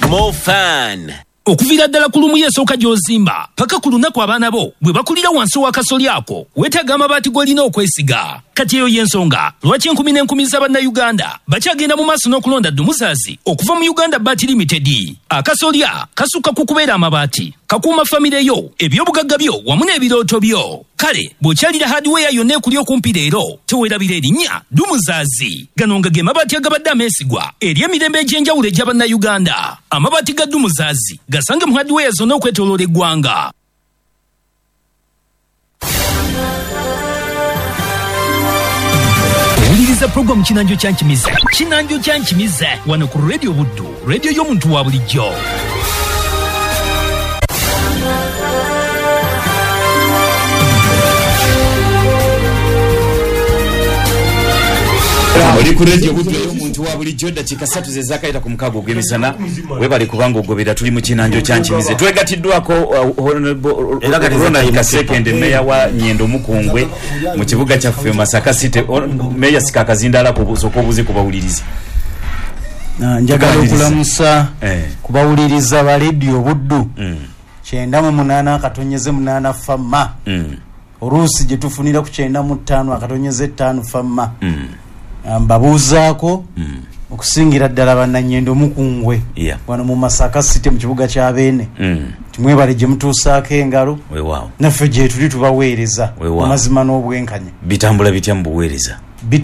more fun. Okuvira ddala ku lumu y'esooka gy'ozimba paka ku lunaku abaana bo bwe bakulira wansi wa kasolya ako weetaaga amabaati g'olina okwesiga. Kati eyo y'ensonga lwaki enkumi n'enkumi z'Abannayuganda bakyagenda mu maaso n'okulonda Dumuzaazi okuva mu Uganda Bat Limited. Akasolya kasukka ku kubeera amabaati, kakuuma famire yo, ebyobugagga byo wamu n'ebirooto byo. Kale bw'okyalira hardware yonna ekuli okumpi leero teweerabira erinnya Dumuzaazi. Gano nga ge mabaati agabadde ameesigwa eri emirembe egy'enjawulo egy'Abannayuganda. Amabaati ga Dumuzaazi gasange mu hardware zonna okwetooloola eggwanga. Owuliriza programu Kinanjo Kyankimize. Kinanjo Kyankimize wano ku Radio Buddu, radio y'omuntu wa bulijjo. Oli ku radio Buddu y'omuntu wa bulijjo dakika 3 ze zakaita ku mukago gw'emisana webali kubanga ogobera tuli mu Kinanjo Kyankimize. Twegatiddwako Ronald Kaseke Mayor wa Nyendo Mukungwe mu kibuga kyaffe Masaka City. Mayor Sikakazindala kubuzi kubawuliriza. Njagala okulamusa kubawuliriza ba Radio Buddu. 98 akatonyeze 8 famma. Oluusi gye tufunira ku 95 akatonyeze 5 famma. Mbabuuzaako okusingira ddala Bannanyendo Mukungwe wano mu Masaka City mu kibuga kya Beene. Timwebale gye mutuusaako engalo naffe gye tuli tubaweereza amazima n'obwenkanya. Bitambula bitya mu buweereza?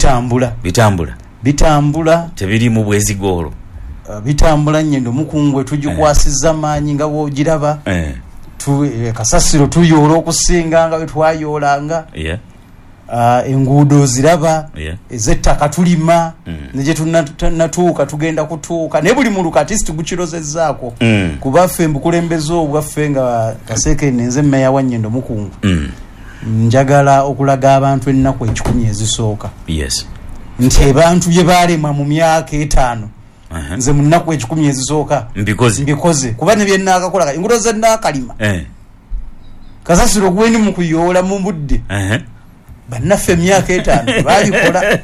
Bitambula tebiri mu bwezigoolo. Bitambula Nyendo Mukungwe tugikwasiza maanyi nga bw'ogiraba. Kasasiro tuyoola okusinga nga bwe twayoolanga. Enguudo ziraba ez'ettaka tulima negye tunatuuka tugenda kutuuka naye buli muluka artist gukirozezzaako kubaffe mbukulembeze obwaffe nga Kaseke nenze Mayor wa Nyendo Mukungwe. Njagala okulaga abantu ennaku 10 ezisooka nti abantu bye baalemwa mu myaka 5 nze mu nnaku 10 ezisooka mbikoze kuba ne bye nnaakakola enguudo ze nnaakalima Kasasiro gwendi mu kuyoola mu budde bannaffe emyaka 5 balikola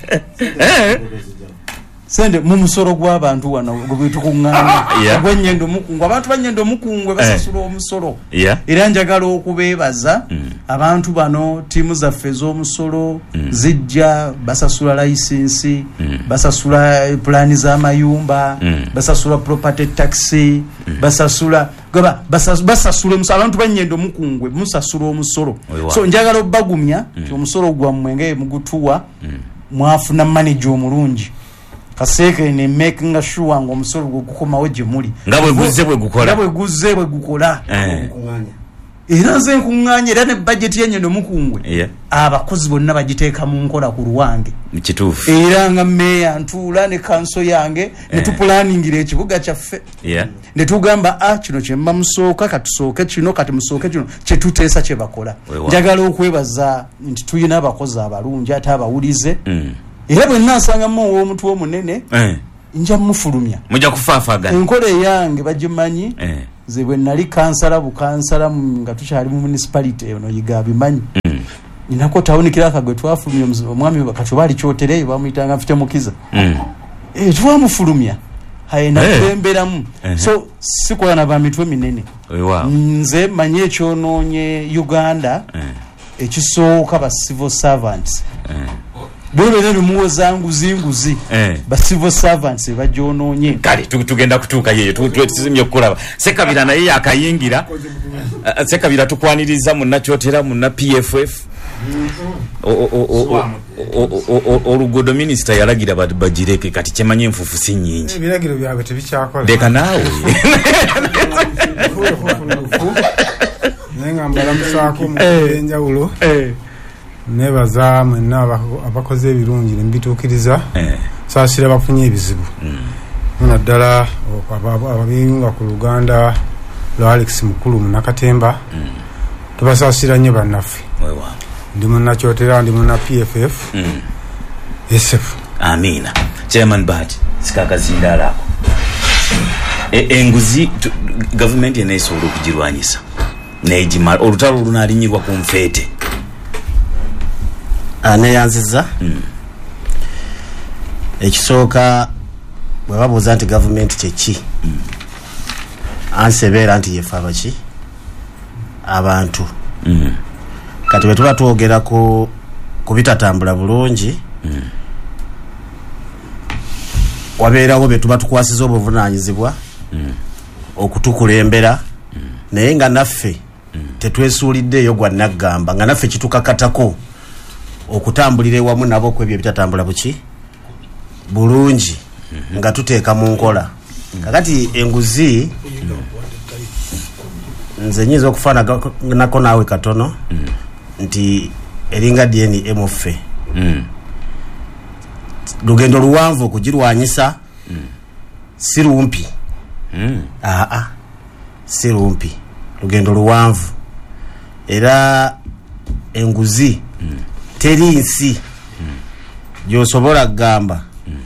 sende mu musoro gw'abantu wano gwe tukuŋŋaanya gwennyendo Mukungwe. Abantu banyendo Mukungwe basasula omusolo era njagala okubeebaza abantu bano tiimu zaffe ez'omusolo zijja basasula layisinsi basasula pulaani z'amayumba basasula property tax basasula abantu banyendo Mukungwe musasula omusolo. So njagala obbagumya omusolo gwammwe nga mugutuwa mwafuna manager omulungi. Kaseke ne making sure ngo omusolo gukomawo gye muli nga bwe guzze bwe gukola era nze nkuŋŋaanya era ne budget ya Nyendo Mukungwe abakozi bonna bagiteeka mu nkola ku Luwange kituufu era nga Mayor ntuula ne kanso yange ne tupulaningira ekibuga kyaffe ne tugamba kino kye mba musooka katusooke kino kati musooke kino kye tuteesa kye bakola. Njagala okwebaza nti tuyina abakozi abalungi ate abawulize era bwe nnasangamu ow'omuntu omunene nja mufulumya mujja kufaafagana enkola eyange bagimanyi. Ze bwe nali kansala bukansala nga tukyali mu municipality eno yigabimanyi ninako tawunikira akagwe twafulumya omwami kati bali kyotereyo bamuyitanga Mfite Mukiza twamufulumya hayina kulemberamu. So sikola na bamitwe minene nze manyi ekyonoonye Uganda ekisooka ba civil servants bwebe ne muwoza nguzi ba civil servants bajonoonye. Kale tugenda kutuuka yeyo tusimye okulaba Sekabira naye yakayingira Sekabira tukwaniriza mu nakyotera mu na PFF oluguudo minisita yalagira bagireke kati kyemanye enfufu si nnyingi ebiragiro byabwe tebikyakola leka naawe naye nga mbalamusaako mu enjawulo nebaza mwenna abakoze ebirungi nembituukiriza saasira bafunye ebizibu naddala ababiyunga ku Luganda lwa Alex Mukulu mu Nakatemba tubasaasira nnyo bannaffe. Ndi munnakyotera ndi munna PFF SF. Amina. Chairman Bat Sikakazindala ako enguzi government eneesobola okugirwanyisa nejimala olutalo lunalinyirwa ku nfeete aneyanziza ekisooka bwe babuuza nti government kyeki ansebera nti yefa abachi abantu kati betuba tuogera ku bitatambula bulungi wabeerawo betuba tukwasiza obuvunanyizibwa okutukulembera naye nga naffe tetwesuuliddeeyo gwa naggamba nga naffe kitukakatako okutambulira ewamu nabo ku ebyo bitatambula buki bulungi nga tuteeka mu nkola kakati enguzi nze nyinza okufaanako naawe katono nti eringa DNM ffe lugendo luwanvu okugirwanyisa si lumpi si lumpi lugendo luwanvu era enguzi teri nsi gyosobola kugamba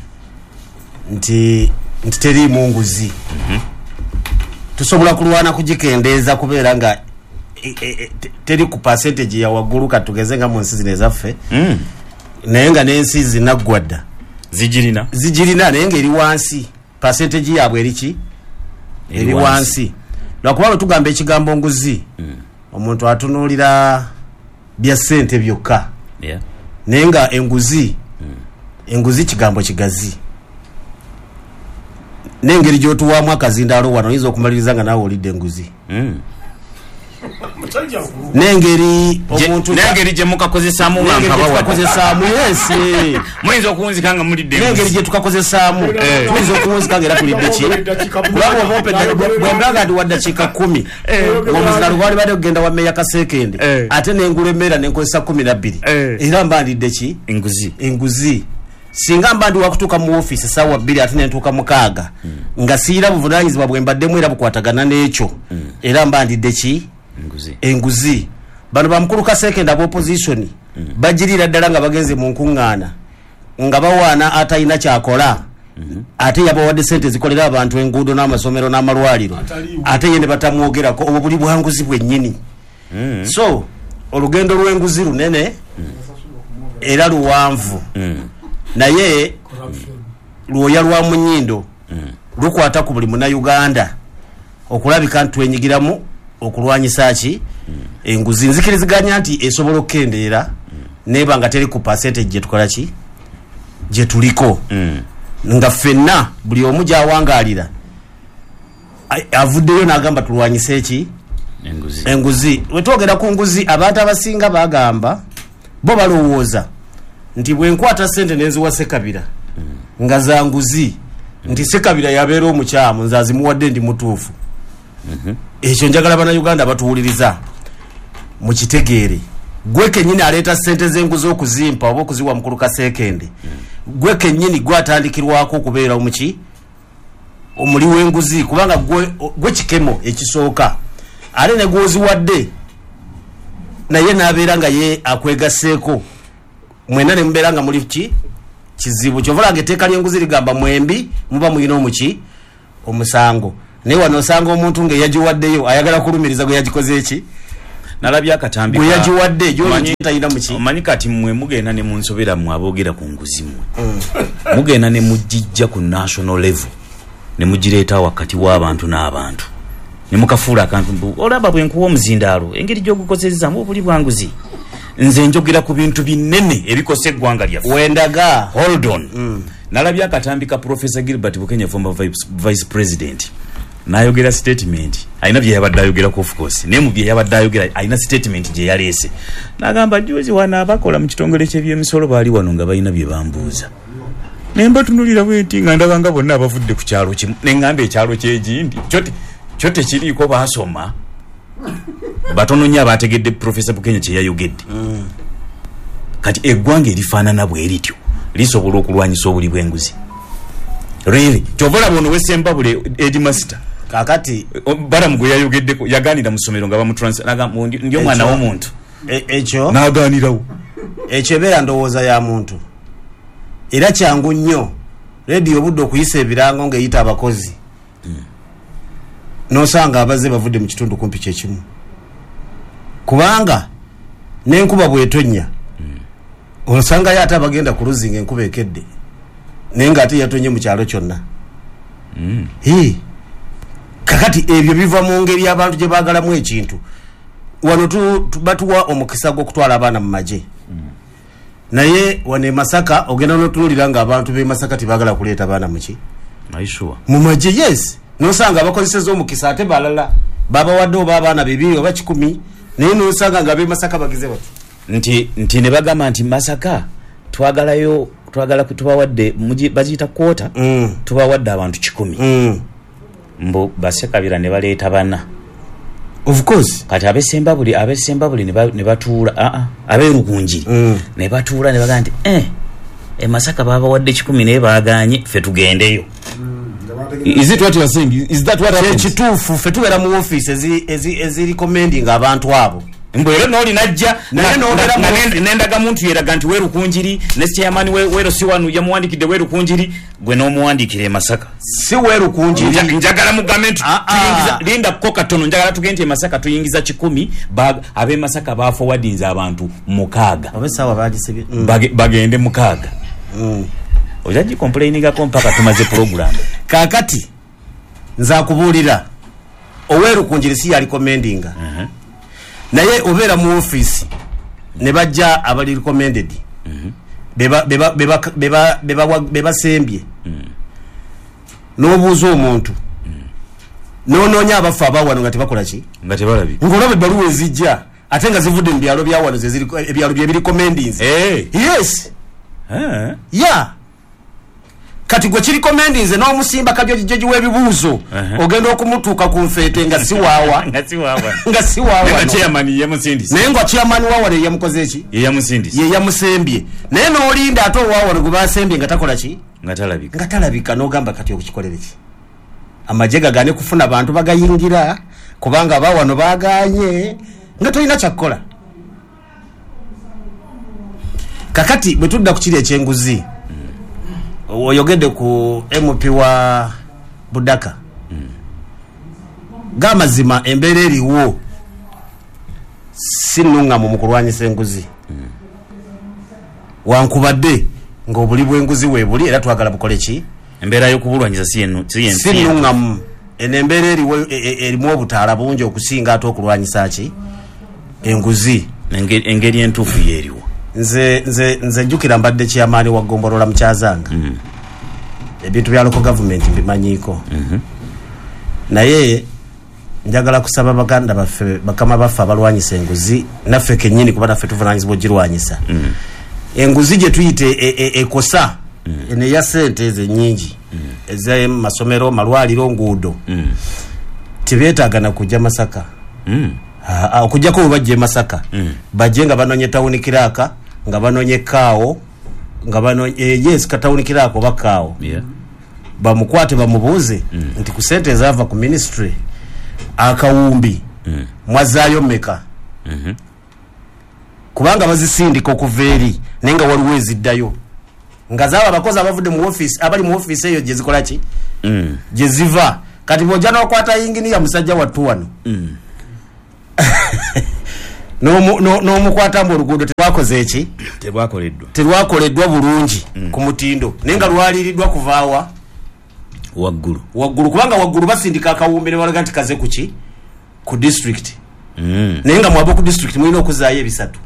nti teri mu nguzi tusobola kulwana kugikendeeza kubeera nga teri ku percentage ya waggulu katugeze nga mu nsi zino ezaffe naye nga n'ensi zinaggwadda zigirina naye nga eri wansi percentage yaabwe eriki eri wansi lwakuba bwe tugamba ekigambo nguzi omuntu atunuulira bya ssente byokka naye nga enguzi kigambo kigazi n'engeri gy'otuwaamu akazindaalo wano oyinza okumaliriza nga naawe olidde enguzi n'engeri gye mukakozesaamu muyinza okuwunzika nga mulidde n'engeri gye tukakozesaamu tuyinza okuwunzika nga era tulidde ki kulaba bwembaga ndi wa ddakiika 10 omuzira lwali badde kugenda wa meya Kasekende ate nengula emmera nenkozesa 12 era mba ndidde ki enguzi singa mba ndi wakutuuka mu ofiisi essaawa 2 ate nentuuka 6 nga siira buvunaanyizibwa bwe mbaddemu era bukwatagana n'ekyo era mba ndidde ki enguzi bano bamukulu Kasekende ab'opposition bagirira ddala nga bagenze mu nkuŋŋaana nga bawaana atalina kyakola ate yabawadde ssente zikolera abantu enguudo n'amasomero n'amalwaliro ate ye ne batamwogerako obwo buli bwanguzi bwennyini so olugendo lw'enguzi lunene era luwanvu naye lwoya lwa munyindo lukwata ku buli munnayuganda okulabika nti twenyigiramu okulwanyisa ki enguzi nzikiriziganya nti esobola okukendeera neba nga teri ku percentage gye tukola ki gye tuliko nga ffenna buli omu gy'awangaalira avuddeyo n'agamba tulwanyise ki enguzi wetwogera ku nguzi abantu abasinga bagamba bo balowooza nti bwe nkwata ssente nenziwa Ssekabira nga za nguzi nti Ssekabira yabeera omukyamu nze azimuwadde ndi mutuufu ekyo njagala bannayuganda batuwuliriza mukitegeere gwe kennyini aleeta ssente z'enguzi okuzimpa oba okuziwa mukulu Kasekende gwe kennyini gwatandikirwako okubeera omuki omuli w'enguzi kubanga gwe kikemo ekisooka ate ne gwoziwadde naye n'abeera nga ye akwegaseeko mwena ne mubeera nga muli ki kizibu kyovalanga etteeka ly'enguzi ligamba mwembi muba muyina omuki omusango naye wano osanga omuntu ng'eyagiwaddeyo ayagala kulumiriza gwe yagikoze eki nalabye akatambi gwe yagiwadde gyolitayina muki omanyi kati mmwe mugenda ne munsobera mmwe aboogera ku nguzi mmwe mugenda ne mugijja ku national level ne mugireeta wakati w'abantu n'abantu ne mukafuula akantu olaba bwe nkuwa omuzindaalo engeri gy'ogukozesezaamu obuli bwanguzi nze njogera ku bintu binene ebikosa eggwanga lyaffe wendaga hold on nalabye akatambi ka Professor Gilbert Bukenya former vice president n'ayogera statement alina bye yabadde ayogerako of course naye mu bye yabadde ayogera alina statement gye yaleese n'agamba juzi wano abakola mu kitongole ky'ebyemisolo baali wano nga balina bye bambuuza naye mbatunulira bwenti nga ndaba nga bonna abavudde ku kyalo kimu ne ŋŋamba ekyalo ky'egindi kyo tekiriiko baasoma batono nnyo abategedde Professor Bukenya kye yayogedde kati eggwanga erifaanana bwe lityo lisobola okulwanyisa obuli bw'enguzi really kyovola bono wesembabule Edmaster kakati baramu gwe yayogeddeko yaganira mu ssomero nga ndi omwana w'omuntu ekyo n'agaanirawo ekyo ebeera ndowooza ya muntu era kyangu nnyo rediyo obudde okuyisa ebirango ng'eyita abakozi n'osanga abazze bavudde mu kitundu kumpi kyekimu kubanga n'enkuba bw'etonnya osangayo ate abagenda ku luzzi ng'enkuba ekedde naye ng'ate yatonye mu kyalo kyonna kakati kakati ebyo biva mu ngeri abantu gye baagalamu ekintu wano batuwa omukisa gw'okutwala abaana mu magye naye wane Masaka ogenda n'otunuulira nga abantu b'e Masaka tebaagala kuleeta abaana mu magye yes n'osanga abakozeseza omukisa ate balala babawadde oba abaana 2 oba 10 naye n'osanga nga b'e Masaka bagize bati nti ne bagamba nti Masaka twagala tubawadde bagiyita kwota tubawadde abantu 10 mbo Basekabira ne baleeta bana of course kati abesemba buli ne batuula abeerukunjiri ne batuula ne bagamba nti e Masaka babawadde 10 naye baaganye ffe tugendeyo. Is it what you are saying? Is that what happens? Kituufu ffe tubeera mu office ezi recommending abantu abo mbwere noli najja nendaga muntu yeraga nti weerukunjiri ne chairman weero si wanu yamuwandikidde weerukunjiri gwe n'omuwandikire Masaka si weerukunjiri njagala mu government tuyingiza linda koka tono njagala tugende Masaka tuyingiza 10 abe Masaka ba forwardinza abantu 6 abesawa badisebye bagende 6 ojaji complaininga ko mpaka tumaze program kakati nza kubuulira oweerukunjiri si yali commendinga naye obeera mu office ne bajja abali recommended beba sembye n'obuuza omuntu n'onoonya abafu abawano nga tebakola ki nga tebalabi ng'olaba ebbaluwa ezijja ate nga zivudde mu byalo byawano ebyalo bye biri commendings yes yeah kati gwe kiri commendings n'omusimba kajoji w'ebibuuzo ogenda okumutuuka ku nfeete nga siwaawa nga siwaawa chairman yamusindise naye nga chairman waawale yamukoze eki yamusembye naye n'olinda ate owaawale gwe basembye nga takola ki nga talabika n'ogamba kati okukikolere ki amagye gagane kufuna abantu bagayingira kubanga baawano baganye nga tolina kyakukola kakati bwe tudda ku kiri ekyenguzi oyogedde ku MP wa Budaka gamazima embeera eriwo sinunga mu kulwanyisa enguzi wankubadde ng'obuli bw'enguzi weebuli era twagala bukole ki embeera y'okubulwanyisa sinunga mu embeera eriwo erimu obutaala bungi okusinga ate okulwanyisa ki enguzi engeri entuufu yeeriwo nze njukira mbadde chairman wa Gombolola Mukyazanga ebintu bya local government mbimanyiiko naye njagala kusaba baganda baffe bakama baffe abalwanyisa enguzi naffe kennyini kuba naffe tuvunanyizibwa ogirwanyisa enguzi gye tuyite ekosa ene ya sente ezo ennyingi ez'amasomero malwaliro nguudo tebeetaaga na kujja Masaka okujjako bwe bajja Masaka bajje nga banonye tawuni Kiraaka nga banonye Kaawo nga banonye yes katawuni Kiraaka oba Kaawo bamukwate bamubuuze nti ku sente ezaava ku ministry akawumbi mwazaayo mmeka kubanga bazisindika okuva eri naye nga waliwo eziddayo nga zaaba abakozi abavudde mu office abali mu office eyo gye zikola ki gye ziva kati bw'ojja n'okwata yinginiya musajja wattu wano n'omukwata mu oluguudo tebwakoze eki terwakoleddwa bulungi ku mutindo naye nga lwaliiriddwa kuvaawa waggulu kubanga waggulu basindika akawumbi ne balaga nti kaze kuki ku district naye nga mwaba ku district mulina okuzaayo ebisatu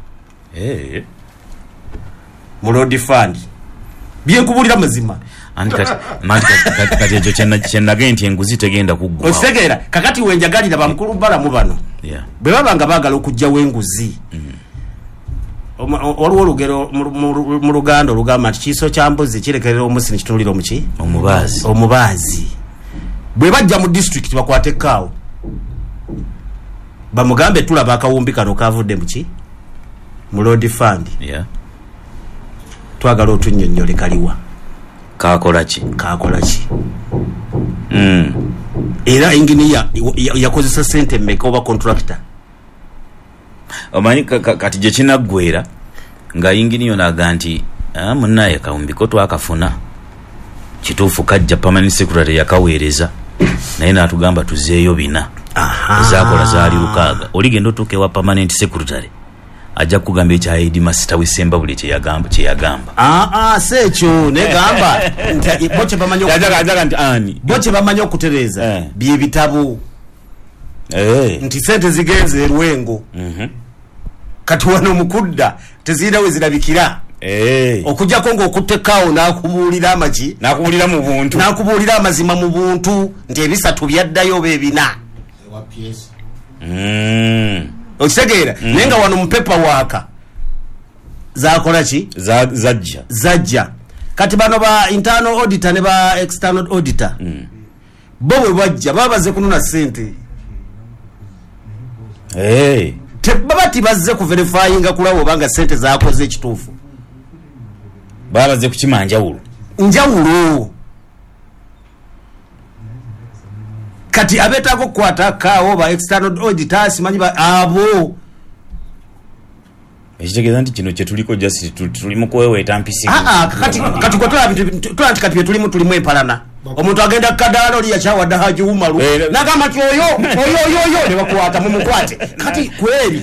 mu road fund byenkubulira mazima kati ekyo kyenage nti enguzi tegenda kuggwa otegeera kakati wenjagalira bamukulu balamu bano bwe babanga baagala okujjawo enguzi waliwo olugero mu Luganda olugamba nti kiiso kya mbuzi kirekerera omusi nekituulira omuki omubaazi bwe bajja mu district bakwate Kaawo bamugambe tulaba akawumbi kano kavudde muki mu road fund twagala otunnyonnyole kaliwa kakola ki era inginiya yakozesa sente mmeka oba contractor omanyi kati gye kinaggwera nga inginiyo naga nti munnaye kawumbi ko twakafuna kituufu kajja permanent secretary yakaweereza naye naatugamba tuzeeyo 4 ezakola zaali 6 oligenda otuuka ewa permanent secretary ajja kugamba ekya headmaster w'essemba buli kyeyagamba seekyo negamba boche bamanyi okutereeza bye bitabo nti sente zigenze Lwengo kati wano mukudda tezira we zirabikira okujjako ng'okuttekawo n'akubuulira amaki n'akubuulira amazima mu buntu nti ebisatu byaddayo beebina okitegeera naye nga wano mupepa waaka zakola ki zajja kati bano ba internal auditor ne ba external auditor bo bwe bajja baba baze kunona sente baba tibazze ku verifyinga kulaba obanga sente zakoze ekituufu baba baze kukima njawulo kati abetako kukwata kawo ba external auditor simanyi abo ekitegeeza nti kino kyetuliko just tuli mu kweweeta mpisi kati kati tulimu empalana omuntu agenda kukadaala oli yakyawadde Haji Umaru nagamba ti oyo ne bakwata mumukwate kati kweri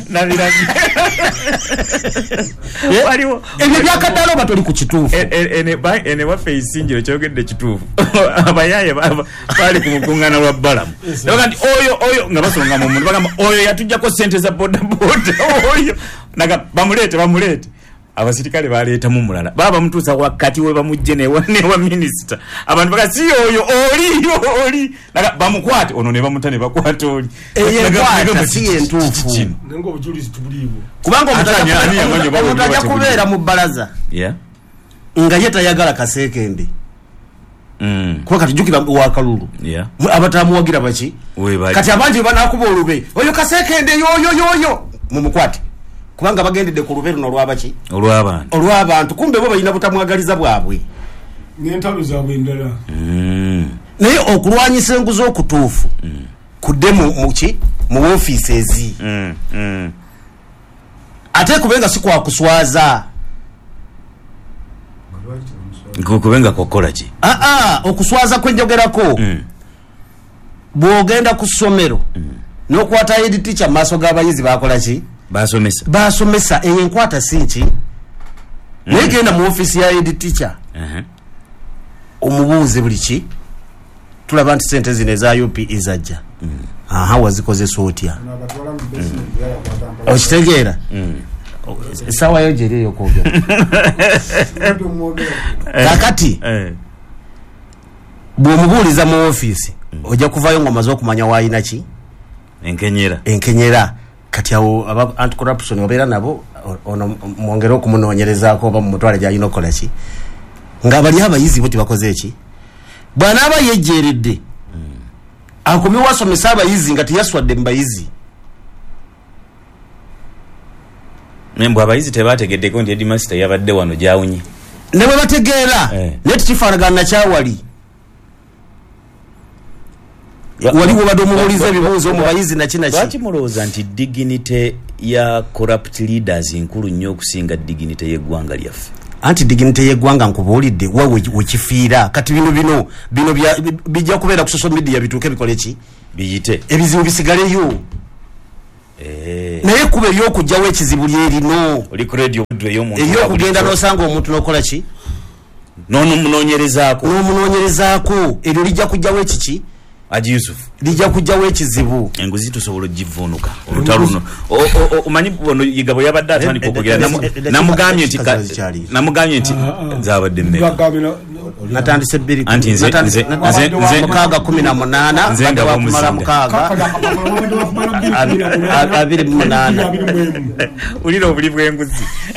ebyo byakadaala oba toli ku kituufu ene waffe isinjiro kyogedde kituufu abayaye baali ku mukuŋŋaana lwa Balamu nabaga nti oyo nga basonga mu muntu bagamba oyo yatujjako sente za bodaboda oyo naga bamuleete abasirikale baleeta mu mulala baba mutuusa wakati we bamujje ne wa minister abantu baga si oyo oli naga bamukwate ono ne bamuta ne bakwata oli eyekwata si entuufu nengo obujulizi tubuliwo kubanga omuntu ajja kubeera mu bbalaza nga ye tayagala kaseekende kuba kati jjukira wakalulu abatamuwagira baki kati abangi banakuba olube oyo kaseekende yoyo mumukwate kubanga bagendedde ku lube luno olwabaki olw'abantu kumbe bo balina butamwagaliza bwabwe n'entalo zaabwe endala naye okulwanyisa enguzi okutuufu kudde mu ofiisi ezi ate kubenga si kwakuswaza kubenga kokola ki okuswaza kwenjogerako bw'ogenda ku ssomero n'okwata head teacher maaso g'abayizi bakola ki basomesa eyo enkwata sinki naye genda mu office ya head teacher omubuuze buli ki tulaba nti sente zino eza UP ezajja wazikozesa otya okitegeera essaawa yo gyeriyo kwogera kakati bw'omubuuliza mu office ojja kuvayo ng'omaze okumanya wayina ki enkenyera kati awo anti-corruption obeera nabo mwongere okumunoonyerezaako oba mumutwale gyalina okukola ki nga bali abayizi bo tibakoze eki bw'anaaba yejjeeredde akomye wasomesa abayizi nga teyaswadde mu bayizi mbwe abayizi tebategeddeko nti headmaster yabadde wano gyawunye ne bwe bategeera naye tukifaanagana nakyawali waliwo badde omubuuliza ebibuuzo mu bayizi nakinaki lwaki mulowooza nti dignity ya corrupt leaders nkulu nnyo okusinga dignity y'eggwanga lyaffe anti dignity y'eggwanga nkubuulidde wa wekifiira kati bino bijja kubeera ku social media bituuke bikole ki biyite ebizibu bisigaleyo naye kuba eryokugjawo ekizibu lyerino eryokugenda n'osanga omuntu n'okola ki n'omunoonyerezaako eryo lijja kugjawo ekiki Haji Yusuf lijja kujjawo ekizibu enguzi tusobola ogivuunuka olutaluno omanyi bono yigabo yabadde atandika okwogera namugambye nti zabadde mmeka natandise bbiri anti nze mukaaga 18 nze nga bakumala mukaaga 28 ulira obuli bw'enguzi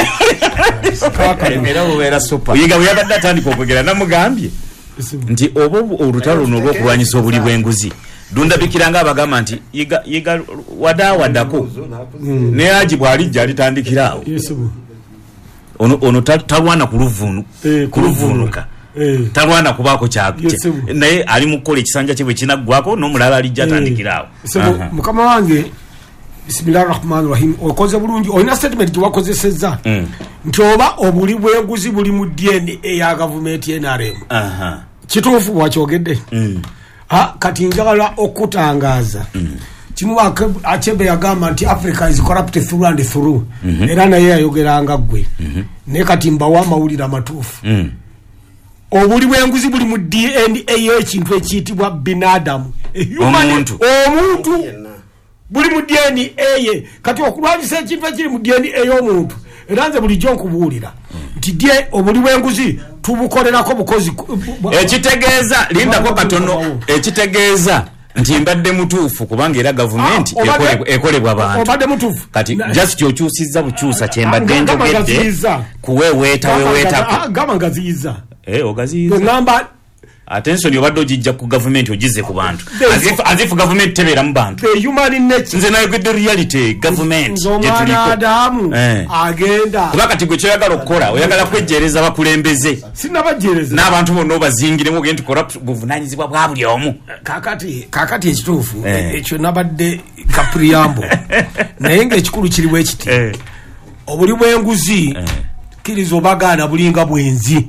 era bubeera super yigabo yabadde atandika okwogera namugambye nti obo olutalo luno olw'okulwanyisa obuli bw'enguzi dundabikiranga abagamba nti yiga wadawadako ne Haji bw'alijja alitandikiraawo ono talwana kuluvuunuka talwana kubaako naye ali mu kukola ekisanja kye bwe kinaggwako n'omulala alijja atandikiraawo mukama wange bismillahirrahmanirrahim okoze bulungi olina statement gyewakozesezza nti oba obuli bw'enguzi buli mu DNA eya gavumenti NRM kituufu bwakyogedde kati njagala okutangaaza kimu Achebe yagamba nti Africa is corrupt through and through era naye yayogeranga ggwe naye kati mbawa amawulire amatuufu obuli bw'enguzi buli mu DNA y'ekintu ekiyitibwa binadamu omuntu buli mu DNA kati okulwanyisa ekintu ekiri mu DNA y'omuntu era nze bulijjo nkubuulira nti dye obuli bw'enguzi tubukolerako bukozi ekitegeeza lindako katono ekitegeeza nti mbadde mutuufu kubanga era gavumenti ekolebwa abantu obadde mutuufu kati just okyusizza bukyusa kyembadde njogedde kuweweeta gama ngaziyiza ogaziyiza ngamba attention obadde ogijja ku gavumenti ogize ku bantu as if gavumenti tebeera mu bantu the human nature nze nayogedde reality gavumenti adamu agenda kuba kati gwe kyoyagala okukola oyagala kwejjereza bakulembeze sinabajjereza n'abantu bonna obazingiremu ogenda tukola buvunanyizibwa bwa buli omu kakati ekituufu ekyo nabadde kapriyambo naye ngaekikulu kiriwo ekiti obuli bw'enguzi kkiriza obagaana bulinga bwenzi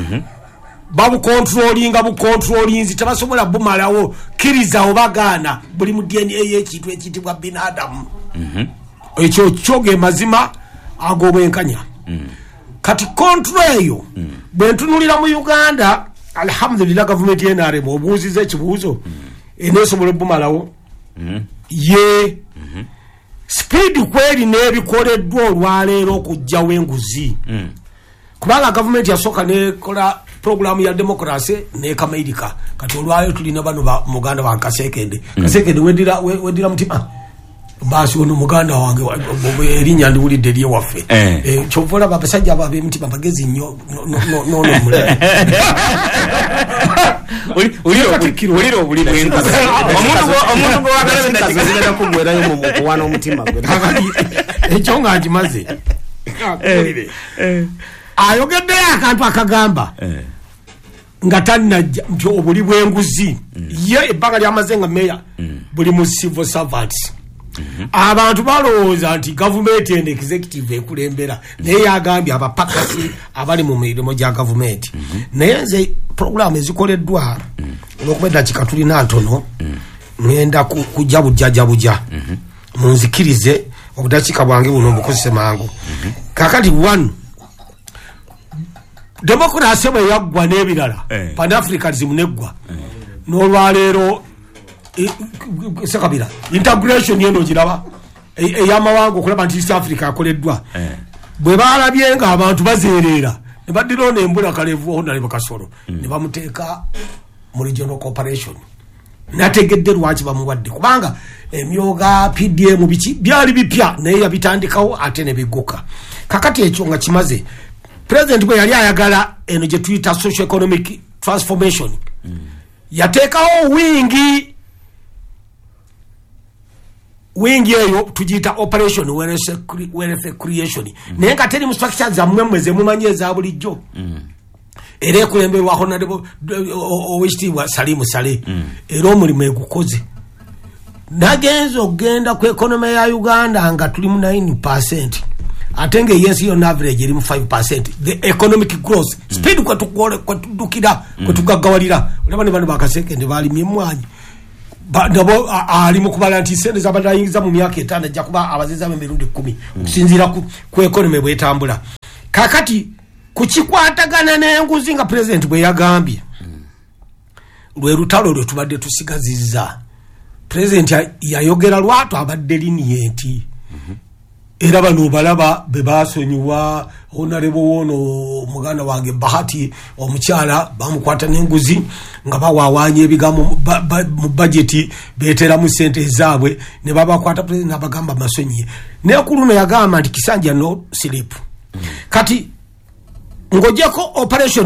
bukontrolinzi tebasobola bumalawo kkiriza obagaana buli mu DNA y'ekintu ekiyitibwa binadamu ekyo kyoge mazima ag'obwenkanya kati kontro eyo bwentunulira mu Uganda alhamdulillah gavumenti y'NRM obuuziza ekibuuzo eneesobola bumalawo ye speed kweri n'ebikoleddwa olwaleero okujjawo enguzi kubanga gavumenti yasooka nekola programu ya demokrasi nekamairika kati olwayo tulina bano ba muganda wa Kasekende wedira mutima basi ono muganda wange erinnya ndiwulidde lye waffe kyovola babasajja babe mutima bagezi nnyo nono mule uliro obuli bw'enguzi omuntu gwagala kugwerayo mu kuwana omutima ekyo nga nkimaze ayogedde akantu akagamba nga tanajja nti obuli bw'enguzi ye ebbanga lyamaze nga meya buli mu civil servants abantu balowooza nti gavumenti and executive ekulembera naye yagambye abapakasi abali mu mirimu gya gavumenti naye nze programu ezikoleddwa olwokuba eddakiika tulina ntono ngenda kujja bujja munzikirize obudakiika bwange buno mbukozese mangu kakati one demokrasi bwe yaggwa n'ebirala pan-africanism neggwa n'olwaleero sekabira integration yeno giraba ey'amawanga okulaba nti East Africa akoleddwa bwe baalabye nga abantu bazeereera ne baddirawo n'embula kalevu Honorable Kasolo ne bamuteeka mu regional cooperation nategedde lwaki bamuwadde kubanga emyoga PDM biki byali bipya naye yabitandikawo ate ne bigguka kakati ekyo nga kimaze president bwe yali ayagala eno gye tuyita socio economic transformation yateekawo wingi eyo tugiyita operation welfare creation naye nga teri mu structure zammwe mwe ze mumanyi eza bulijjo era ekulemberwako owekitiibwa Salimu Sale era omulimu egukoze nagenza okugenda ku economy ya Uganda nga tuli mu 9% ate nga yensi yonna average eri mu 5%. The economic growth speed kwetudukira kwetugagawalira olaba ne bano Bakasekende balimye emwanyi nabo ali mu kubala nti sente zabadayingiza mu myaka 5 ajja kuba abaziza emirundi 10 okusinziira ku economy bwetambula kakati kukikwatagana n'enguzi nga president bwe yagambye lwe lutalo lwe tubadde tusigazizza president yayogera lwatu abadde liniyenti era bano balaba be basonyiwa Honorable wono muganda wange Bahati omukyala bamukwata n'enguzi nga bawawaanye ebigambo mu budget beetera mu sente zaabwe ne babakwata president abagamba masonyiye nekuluno yagamba nti Kisanja no sleep kati ngojeko operation